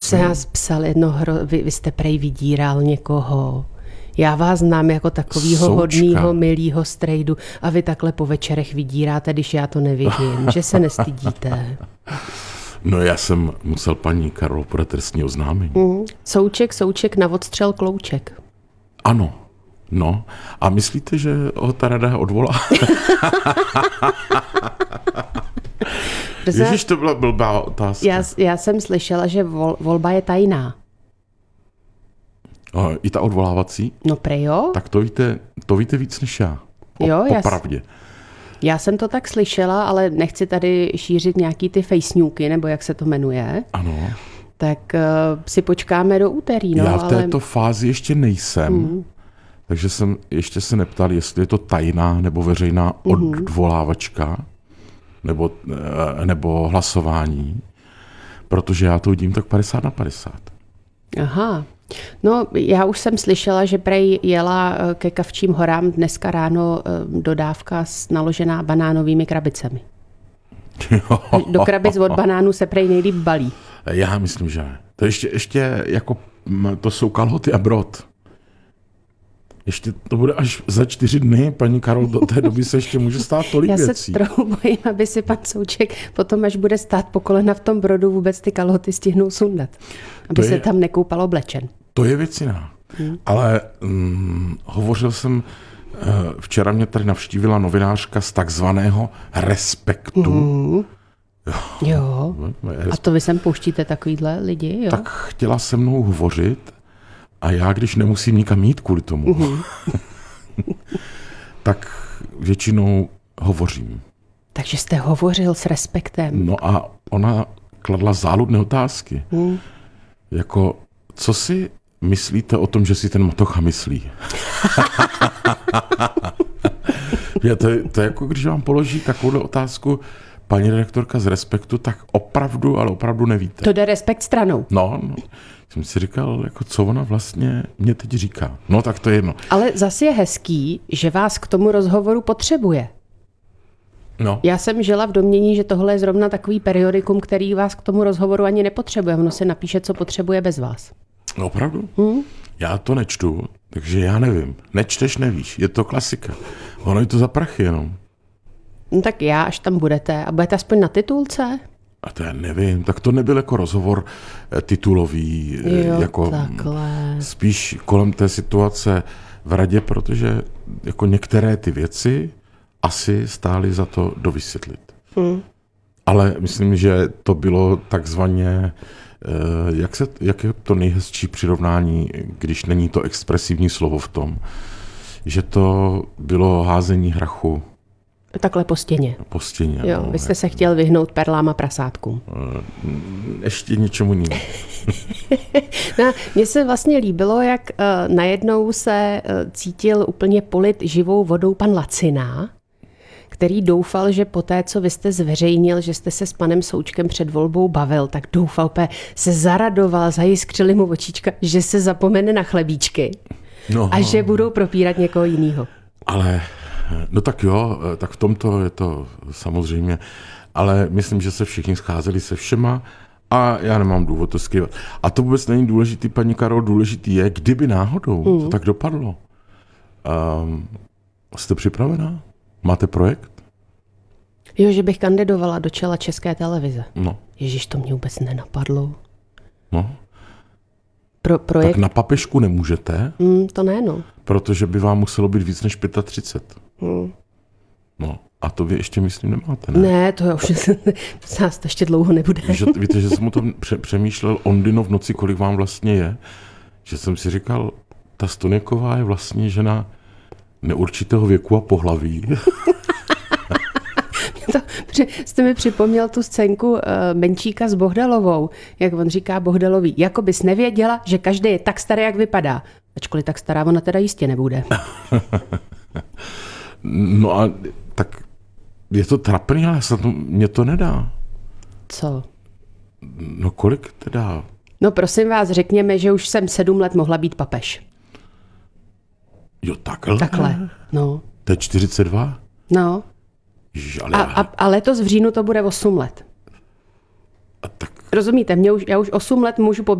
se nás psal vy jste prej vydíral někoho. Já vás znám jako takovýho hodnýho, milýho strejdu a vy takhle po večerech vydíráte, když já to nevidím, že se nestydíte. No já jsem musel paní Karol podat trestní oznámení. Souček na odstřel klouček. Ano, no. A myslíte, že ho ta rada odvolá? Ježiš, to byla blbá otázka. Já jsem slyšela, že volba je tajná. I ta odvolávací? No prej jo. Tak to víte víc než já. Popravdě. Já jsem to tak slyšela, ale nechci tady šířit nějaký ty fejsňůky, nebo jak se to jmenuje. Ano. Tak si počkáme do úterý. No, já v této fázi ještě nejsem, takže jsem ještě se neptal, jestli je to tajná nebo veřejná odvolávačka, nebo hlasování, protože já to vidím tak 50/50. Aha. No, já už jsem slyšela, že prej jela ke Kavčím horám dneska ráno dodávka naložená banánovými krabicemi. Do krabic od banánů se prej nejlíp balí. Já myslím, že ne. To ještě jako, to jsou kalhoty a brod. Ještě to bude až za 4 dny, paní Karol, do té doby se ještě může stát tolik věcí. Já se trochu bojím, aby si pan Souček potom, až bude stát po kolena v tom brodu, vůbec ty kalhoty stihnul sundat. Aby se tam nekoupal oblečen. To je věc jiná. Ale hovořil jsem, včera mě tady navštívila novinářka z takzvaného Respektu. Jo. A to vy sem pouštíte takovýhle lidi, jo? Tak chtěla se mnou hovořit a já, když nemusím nikam jít kvůli tomu, tak většinou hovořím. Takže jste hovořil s Respektem. No a ona kladla záludné otázky. Jako, co si myslíte o tom, že si ten Matocha myslí? To je jako, když vám položí takovouhle otázku paní redaktorka z Respektu, tak ale opravdu nevíte. To jde Respekt stranou. No. Jsem si říkal, jako co ona vlastně mě teď říká. No tak to je jedno. Ale zase je hezký, že vás k tomu rozhovoru potřebuje. No. Já jsem žila v domnění, že tohle je zrovna takový periodikum, který vás k tomu rozhovoru ani nepotřebuje. Ono se napíše, co potřebuje bez vás. No opravdu? Já to nečtu, takže já nevím. Nečteš, nevíš. Je to klasika. Ono je to za prachy jenom. No tak já, až tam budete. A budete aspoň na titulce? A to já nevím. Tak to nebyl jako rozhovor titulový. Jo, jako takhle. Spíš kolem té situace v radě, protože jako některé ty věci asi stály za to dovysvětlit. Ale myslím, že to bylo takzvaně, jak je to nejhezčí přirovnání, když není to expresivní slovo v tom, že to bylo házení hrachu. Takhle po stěně. Po stěně. Jo, vy jste se chtěl vyhnout perlám a prasátkům. Ještě něčemu jinému. No, mně se vlastně líbilo, jak najednou se cítil úplně polit živou vodou pan Lacina, který doufal, že po té, co vy jste zveřejnil, že jste se s panem Součkem před volbou bavil, tak doufal, se zaradoval, zajiskřili mu očička, že se zapomene na chlebíčky a že budou propírat někoho jiného. Ale, no tak jo, tak v tomto je to samozřejmě, ale myslím, že se všichni scházeli se všema a já nemám důvod to skrývat. A to vůbec není důležitý, paní Karol, důležitý je, kdyby náhodou to tak dopadlo. Jste připravená? Máte projekt? Jo, že bych kandidovala do čela České televize. No. Ježiš, to mě vůbec nenapadlo. No. Projekt... Tak na papežku nemůžete. To ne, no. Protože by vám muselo být víc než 35. No. A to vy ještě, myslím, nemáte, ne? Ne, to už nás to ještě dlouho nebude. Víte, že jsem o tom přemýšlel Ondino v noci, kolik vám vlastně je. Že jsem si říkal, ta Stoniaková je vlastně žena neurčitého věku a pohlaví. Jste mi připomněl tu scénku Menčíka s Bohdalovou, jak on říká Bohdalový, jako bys nevěděla, že každý je tak starý, jak vypadá. Ačkoliv tak stará ona teda jistě nebude. No a tak je to trapný, ale mě to nedá. Co? No kolik teda? No prosím vás, řekněme, že už jsem 7 let mohla být papež. Jo, takhle? Takhle, no. To je 42? No. Ježiš, a letos v říjnu to bude 8 let. A tak... Rozumíte, já už 8 let můžu